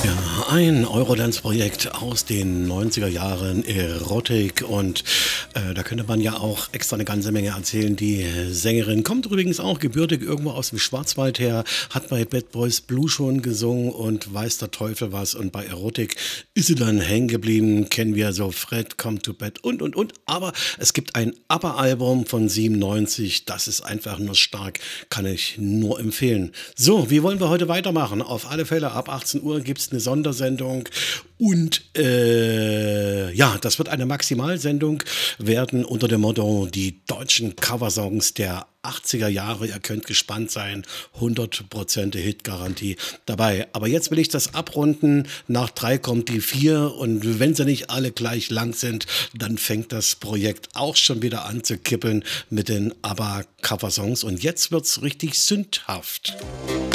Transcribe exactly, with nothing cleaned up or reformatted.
Ja, ein Eurodance-Projekt aus den neunziger Jahren, Erotik und, äh, da könnte man ja auch extra eine ganze Menge erzählen. Die Sängerin kommt übrigens auch gebürtig irgendwo aus dem Schwarzwald her, hat bei Bad Boys Blue schon gesungen und weiß der Teufel was und bei Erotik ist sie dann hängen geblieben, kennen wir so Fred, Come to Bed und, und, und. Aber es gibt ein ABBA-Album von siebenundneunzig, das ist einfach nur stark, kann ich nur empfehlen. So, wie wollen wir heute weitermachen? Auf alle Fälle, ab achtzehn Uhr gibt's eine Sondersendung und äh, ja, das wird eine Maximalsendung werden unter dem Motto die deutschen Coversongs der achtziger Jahre. Ihr könnt gespannt sein, hundert Prozent Hitgarantie dabei. Aber jetzt will ich das abrunden. Nach drei kommt die vier und wenn sie nicht alle gleich lang sind, dann fängt das Projekt auch schon wieder an zu kippeln mit den ABBA Coversongs und jetzt wird's richtig sündhaft.